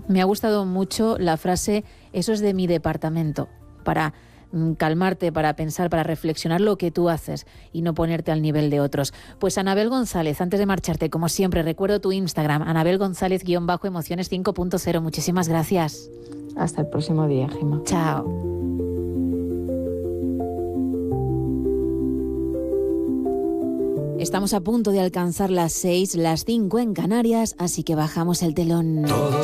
Me ha gustado mucho la frase, eso es de mi departamento, para calmarte, para pensar, para reflexionar lo que tú haces y no ponerte al nivel de otros. Pues Anabel González, antes de marcharte, como siempre, recuerdo tu Instagram, Anabel González_emociones 5.0. Muchísimas gracias. Hasta el próximo día, Gemma. Chao. Estamos a punto de alcanzar las 6, las 5 en Canarias, así que bajamos el telón.